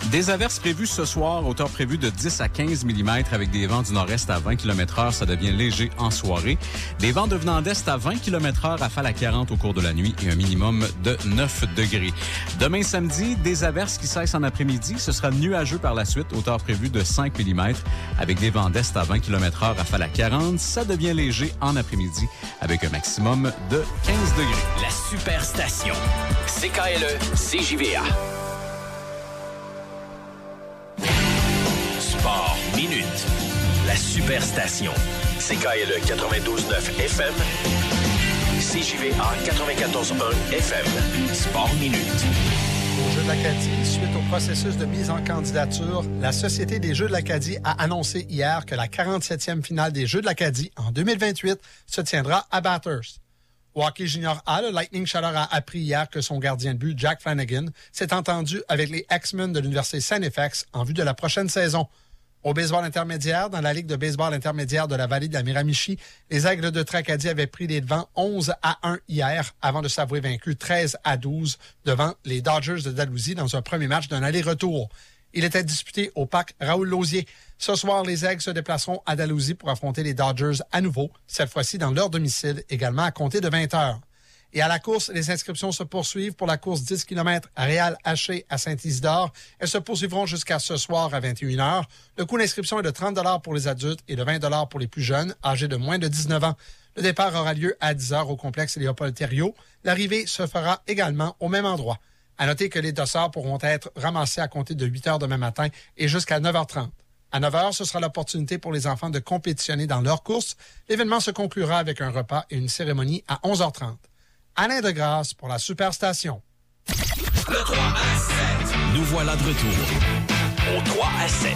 Des averses prévues ce soir, hauteur prévue de 10 à 15 mm avec des vents du nord-est à 20 km/h. Ça devient léger en soirée. Des vents devenant d'est à 20 km/h, rafale à 40 au cours de la nuit et un minimum de 9 degrés. Demain samedi, des averses qui cessent en après-midi. Ce sera nuageux par la suite, hauteur prévue de 5 mm avec des vents d'est à 20 km/h, rafale à 40. Ça devient léger en après-midi avec un maximum de 15 degrés. La Superstation. CKLE, CJVA. Sport Minute. La Superstation. CKLE 92.9 FM. CJVA 94.1 FM. Sport Minute. Aux Jeux de l'Acadie, suite au processus de mise en candidature, la Société des Jeux de l'Acadie a annoncé hier que la 47e finale des Jeux de l'Acadie en 2028 se tiendra à Bathurst. Au hockey junior A, le Lightning Chaleur a appris hier que son gardien de but, Jack Flanagan, s'est entendu avec les X-Men de l'Université Saint-FX en vue de la prochaine saison. Au baseball intermédiaire, dans la Ligue de baseball intermédiaire de la vallée de la Miramichi, les Aigles de Tracadie avaient pris les devants 11-1 hier avant de s'avouer vaincus 13-12 devant les Dodgers de Dalhousie dans un premier match d'un aller-retour. Il était disputé au parc Raoul-Lausier. Ce soir, les Aigles se déplaceront à Dalhousie pour affronter les Dodgers à nouveau, cette fois-ci dans leur domicile, également à compter de 20 heures. Et à la course, les inscriptions se poursuivent pour la course 10 km à Réal-Haché à Saint-Isidore. Elles se poursuivront jusqu'à ce soir à 21 h. Le coût d'inscription est de 30 $ pour les adultes et de 20 $ pour les plus jeunes, âgés de moins de 19 ans. Le départ aura lieu à 10 h au complexe Léopold-Thériault. L'arrivée se fera également au même endroit. À noter que les dossards pourront être ramassés à compter de 8 h demain matin et jusqu'à 9h30. À 9 h, ce sera l'opportunité pour les enfants de compétitionner dans leur course. L'événement se conclura avec un repas et une cérémonie à 11h30. Alain Degrasse pour la Superstation. Le 3 à 7. Nous voilà de retour au 3 à 7.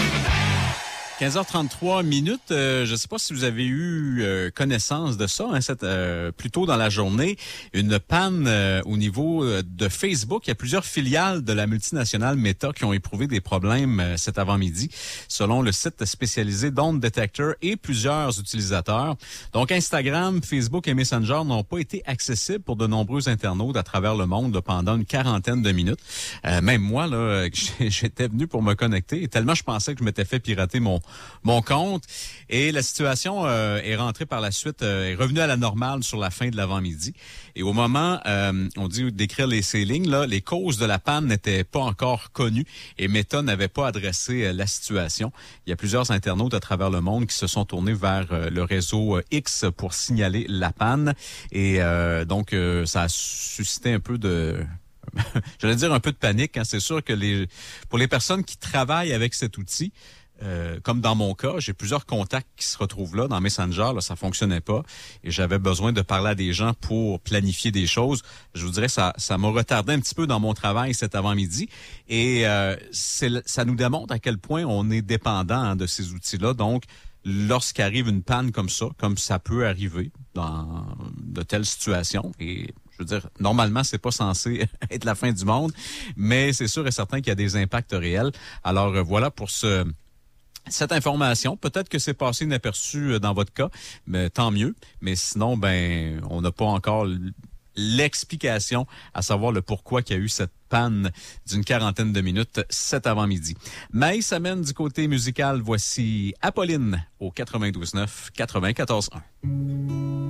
15h33 minutes. Je ne sais pas si vous avez eu connaissance de ça, plus tôt dans la journée. Une panne au niveau de Facebook. Il y a plusieurs filiales de la multinationale Meta qui ont éprouvé des problèmes cet avant-midi, selon le site spécialisé Don't Detector et plusieurs utilisateurs. Donc, Instagram, Facebook et Messenger n'ont pas été accessibles pour de nombreux internautes à travers le monde pendant une quarantaine de minutes. Même moi, là, j'étais venu pour me connecter et tellement je pensais que je m'étais fait pirater mon compte. Et la situation est rentrée par la suite, est revenue à la normale sur la fin de l'avant-midi. Et au moment, on dit d'écrire ces lignes-là, les causes de la panne n'étaient pas encore connues et Meta n'avait pas adressé la situation. Il y a plusieurs internautes à travers le monde qui se sont tournés vers le réseau X pour signaler la panne. Et donc, ça a suscité un peu de... j'allais dire un peu de panique. C'est sûr que pour les personnes qui travaillent avec cet outil, comme dans mon cas, j'ai plusieurs contacts qui se retrouvent là. Dans Messenger, là, ça fonctionnait pas. Et j'avais besoin de parler à des gens pour planifier des choses. Je vous dirais, ça m'a retardé un petit peu dans mon travail cet avant-midi. Et ça nous démontre à quel point on est dépendant de ces outils-là. Donc, lorsqu'arrive une panne comme ça peut arriver dans de telles situations, et je veux dire, normalement, c'est pas censé être la fin du monde, mais c'est sûr et certain qu'il y a des impacts réels. Alors, voilà pour cette information. Peut-être que c'est passé inaperçu dans votre cas, mais tant mieux. Mais sinon, on n'a pas encore l'explication, à savoir le pourquoi qu'il y a eu cette panne d'une quarantaine de minutes cet avant-midi. Maïs amène du côté musical. Voici Apolline au 92.9, 94.1.